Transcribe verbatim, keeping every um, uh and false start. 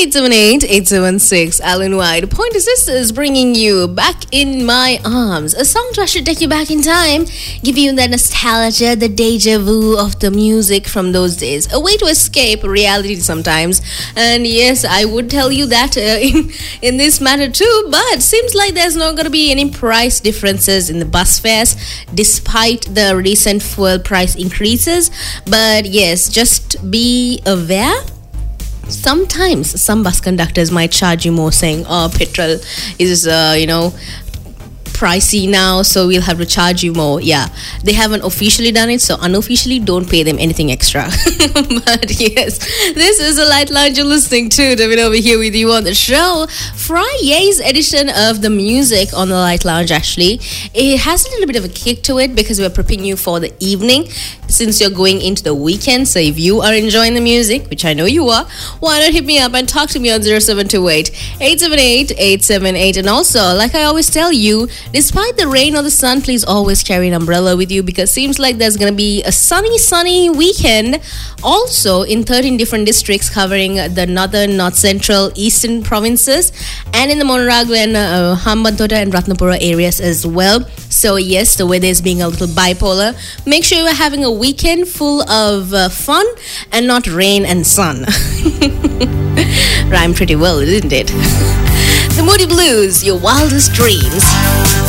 eight seven eight, eight seven six, Alan White. Point is, this is bringing you back in my arms. A song that should take you back in time, give you that nostalgia, the deja vu of the music from those days. A way to escape reality sometimes. And yes, I would tell you that uh, in, in this matter too, but seems like there's not going to be any price differences in the bus fares despite the recent fuel price increases. But yes, just be aware. Sometimes some bus conductors might charge you more, saying, oh, petrol is, uh, you know, pricey now, so we'll have to charge you more. Yeah, they haven't officially done it, so unofficially don't pay them anything extra. But yes, this is a Light Lounge you're listening to. David over here with you on the show. Friday's edition of the music on the Light Lounge, actually, it has a little bit of a kick to it because we're prepping you for the evening since you're going into the weekend. So if you are enjoying the music, which I know you are, why not hit me up and talk to me on zero seven two eight, eight seven eight, eight seven eight. And also, like I always tell you, despite the rain or the sun, please always carry an umbrella with you because it seems like there's going to be a sunny, sunny weekend. Also in thirteen different districts covering the northern, north central, eastern provinces and in the Monaragua and uh, Hambantota and Ratnapura areas as well. So yes, the weather is being a little bipolar. Make sure you are having a weekend full of uh, fun and not rain and sun. Rhyme pretty well, didn't it? The Moody Blues, your wildest dreams.